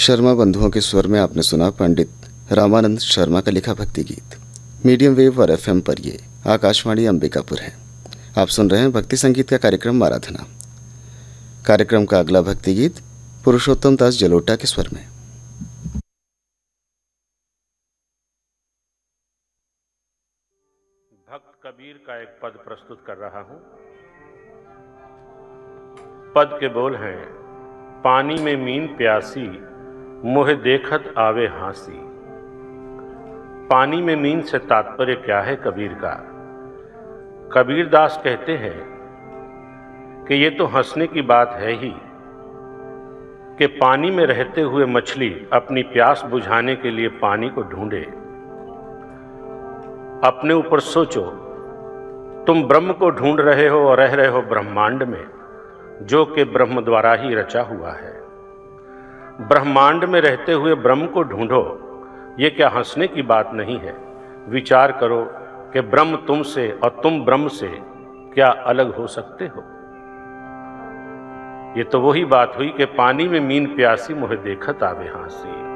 शर्मा बंधुओं के स्वर में आपने सुना पंडित रामानंद शर्मा का लिखा भक्ति गीत। मीडियम वेव और एफएम पर ये आकाशवाणी अंबिकापुर है। आप सुन रहे हैं भक्ति संगीत का कार्यक्रम आराधना। कार्यक्रम का अगला भक्ति गीत पुरुषोत्तम दास जलोटा के स्वर में। भक्त कबीर का एक पद प्रस्तुत कर रहा हूं। पद के बोल हैं, पानी में मीन प्यासी मोह देखत आवे हांसी। पानी में मीन से तात्पर्य क्या है कबीर का? कबीर दास कहते हैं कि ये तो हंसने की बात है ही कि पानी में रहते हुए मछली अपनी प्यास बुझाने के लिए पानी को ढूंढे। अपने ऊपर सोचो, तुम ब्रह्म को ढूंढ रहे हो और रह रहे हो ब्रह्मांड में, जो कि ब्रह्म द्वारा ही रचा हुआ है। ब्रह्मांड में रहते हुए ब्रह्म को ढूंढो, ये क्या हंसने की बात नहीं है? विचार करो कि ब्रह्म तुमसे और तुम ब्रह्म से क्या अलग हो सकते हो? ये तो वही बात हुई कि पानी में मीन प्यासी मोह देखत आवे हांसी।